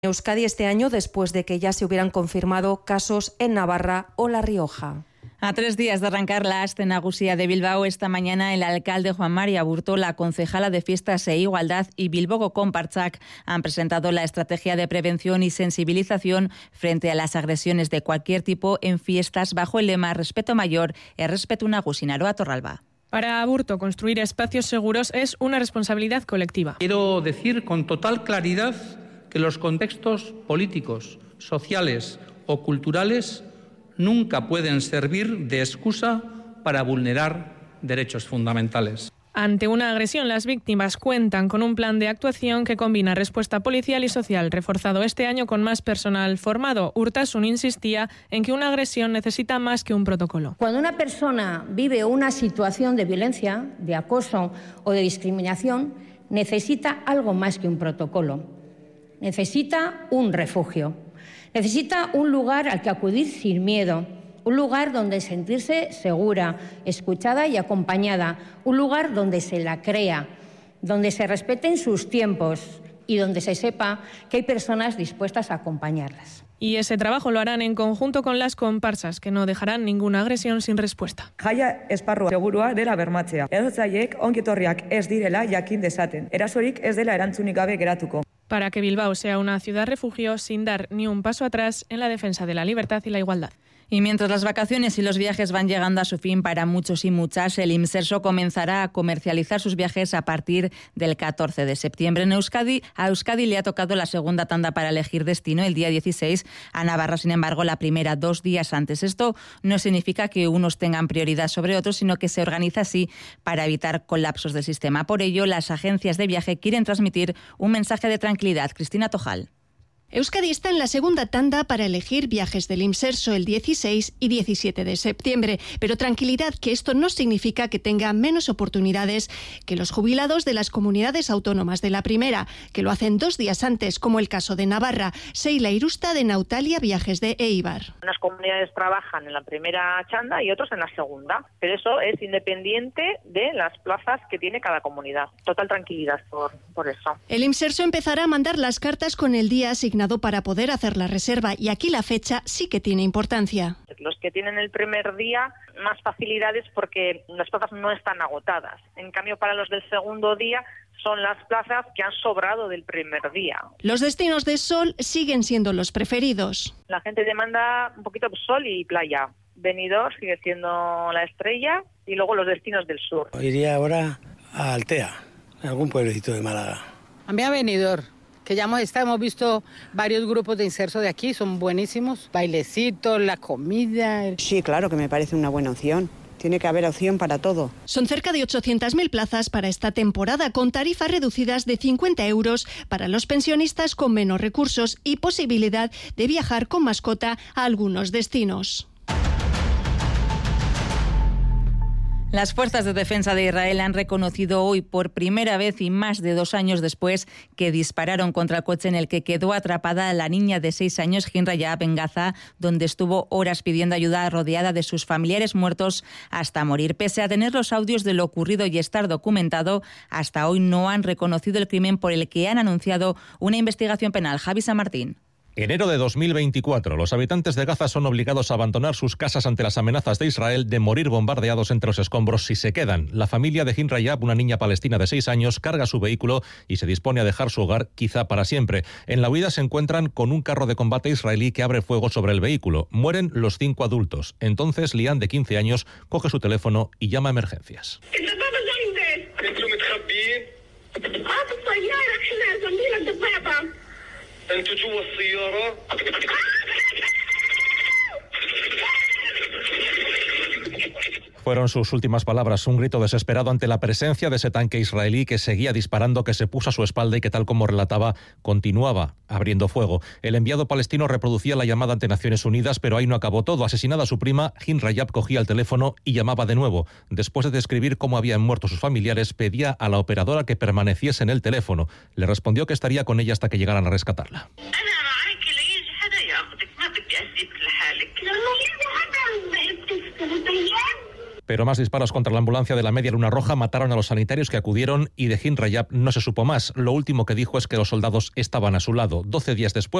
Euskadi este año después de que ya se hubieran confirmado casos en Navarra o La Rioja. A 3 días de arrancar la Aste Nagusia de Bilbao, esta mañana el alcalde Juan Mari Aburto, la concejala de Fiestas e Igualdad y Bilboko Konpartsak han presentado la estrategia de prevención y sensibilización frente a las agresiones de cualquier tipo en fiestas bajo el lema Respeto Mayor e Respeto Nagusi. Aroa Torralba. Para Aburto, construir espacios seguros es una responsabilidad colectiva. Quiero decir con total claridad que los contextos políticos, sociales o culturales nunca pueden servir de excusa para vulnerar derechos fundamentales. Ante una agresión, las víctimas cuentan con un plan de actuación que combina respuesta policial y social, reforzado este año con más personal formado. Urtasun insistía en que una agresión necesita más que un protocolo. Cuando una persona vive una situación de violencia, de acoso o de discriminación, necesita algo más que un protocolo. Necesita un refugio. Necesita un lugar al que acudir sin miedo, un lugar donde sentirse segura, escuchada y acompañada, un lugar donde se la crea, donde se respeten sus tiempos y donde se sepa que hay personas dispuestas a acompañarlas. Y ese trabajo lo harán en conjunto con las comparsas, que no dejarán ninguna agresión sin respuesta. Jaia esparrua segurua dela bermatzea. Erasotzaileek ongi etorriak ez direla jakin dezaten. Erasorik ez dela erantzunik gabe geratuko. Para que Bilbao sea una ciudad refugio sin dar ni un paso atrás en la defensa de la libertad y la igualdad. Y mientras las vacaciones y los viajes van llegando a su fin para muchos y muchas, el Imserso comenzará a comercializar sus viajes a partir del 14 de septiembre. En Euskadi, a Euskadi le ha tocado la segunda tanda para elegir destino el día 16, a Navarra, sin embargo, la primera 2 días antes. Esto no significa que unos tengan prioridad sobre otros, sino que se organiza así para evitar colapsos del sistema. Por ello, las agencias de viaje quieren transmitir un mensaje de tranquilidad. Cristina Tojal. Euskadi está en la segunda tanda para elegir viajes del Imserso el 16 y 17 de septiembre, pero tranquilidad, que esto no significa que tenga menos oportunidades que los jubilados de las comunidades autónomas de la primera, que lo hacen 2 días antes, como el caso de Navarra. Seila Irusta, de Nautalia Viajes de Eibar. Unas comunidades trabajan en la primera chanda y otros en la segunda, pero eso es independiente de las plazas que tiene cada comunidad. Total tranquilidad por eso. El Imserso empezará a mandar las cartas con el día asignado para poder hacer la reserva, y aquí la fecha sí que tiene importancia. Los que tienen el primer día, más facilidades porque las plazas no están agotadas. En cambio, para los del segundo día son las plazas que han sobrado del primer día. Los destinos de sol siguen siendo los preferidos. La gente demanda un poquito sol y playa. Benidorm sigue siendo la estrella, y luego los destinos del sur. Iría ahora a Altea, algún pueblecito de Málaga. A mí a Benidorm, que ya hemos visto varios grupos de Imserso de aquí, son buenísimos. Bailecitos, la comida. Sí, claro que me parece una buena opción. Tiene que haber opción para todo. Son cerca de 800.000 plazas para esta temporada, con tarifas reducidas de 50 euros para los pensionistas con menos recursos y posibilidad de viajar con mascota a algunos destinos. Las fuerzas de defensa de Israel han reconocido hoy por primera vez y más de 2 años después que dispararon contra el coche en el que quedó atrapada la niña de 6 años, Hinra Yahab, en Gaza, donde estuvo horas pidiendo ayuda rodeada de sus familiares muertos hasta morir. Pese a tener los audios de lo ocurrido y estar documentado, hasta hoy no han reconocido el crimen, por el que han anunciado una investigación penal. Javi San Martín. Enero de 2024. Los habitantes de Gaza son obligados a abandonar sus casas ante las amenazas de Israel de morir bombardeados entre los escombros si se quedan. La familia de Hinra Yahab, una niña palestina de 6 años, carga su vehículo y se dispone a dejar su hogar, quizá para siempre. En la huida se encuentran con un carro de combate israelí que abre fuego sobre el vehículo. Mueren los 5 adultos. Entonces, Lian, de 15 años, coge su teléfono y llama a emergencias. Fueron sus últimas palabras, un grito desesperado ante la presencia de ese tanque israelí que seguía disparando, que se puso a su espalda y que, tal como relataba, continuaba abriendo fuego. El enviado palestino reproducía la llamada ante Naciones Unidas, pero ahí no acabó todo. Asesinada su prima, Hinra Yahab cogía el teléfono y llamaba de nuevo. Después de describir cómo habían muerto sus familiares, pedía a la operadora que permaneciese en el teléfono. Le respondió que estaría con ella hasta que llegaran a rescatarla. Pero más disparos contra la ambulancia de la Media Luna Roja mataron a los sanitarios que acudieron y de Hind Rajab no se supo más. Lo último que dijo es que los soldados estaban a su lado. 12 días después,